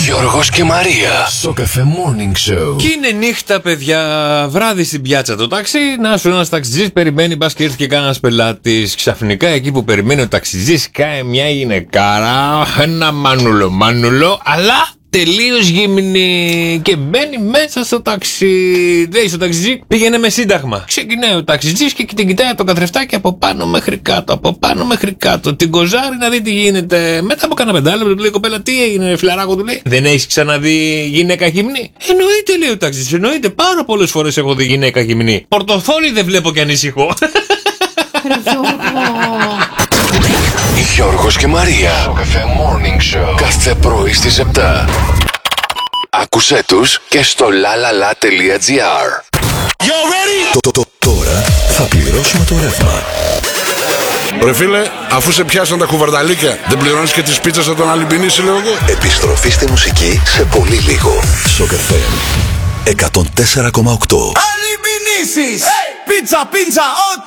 Γιώργος και Μαρία. Στο Cafe Morning Show. Και είναι νύχτα, παιδιά, βράδυ στην πιάτσα το ταξί. Να σου ένας ταξιτζής περιμένει, μπας και έρθει και κανένας πελάτης. Ξαφνικά εκεί που περιμένει ο ταξιτζής κάει μια γυναικάρα, ένα μάνουλο, αλλά τελείως γυμνή. Και μπαίνει μέσα στο ταξί. Λέει στο ταξιτζή, πήγαινε με σύνταγμα. Ξεκινάει ο ταξιτζής και την κοιτάει το καθρεφτάκι από πάνω μέχρι κάτω. Την κοζάρει να δει τι γίνεται. Μετά από κάνα πεντάλεπτο του λέει: κοπέλα, τι έγινε, φιλαράκο, του λέει. Δεν έχεις ξαναδεί γυναίκα γυμνή? Εννοείται, λέει ο ταξιτζής, εννοείται. Πάρα πολλές φορές έχω δει γυναίκα γυμνή. Πορτοφόλι δεν βλέπω και ανησυχώ. Γιώργος και Μαρία. Στο Cafe Morning Show. Κάθε πρωί στις 7. Άκουσέ τους και στο lalala.gr. Τώρα θα πληρώσουμε το ρεύμα. Ρε φίλε, αφού σε πιάσαν τα κουβαρνταλίκια, δεν πληρώνεις και τις πίτσες από τον Αλυμπινίση, λέω εγώ. Επιστροφή στη μουσική σε πολύ λίγο. Στο Cafe 104,8. Αλυμπινίσεις! Πίτσα, ok!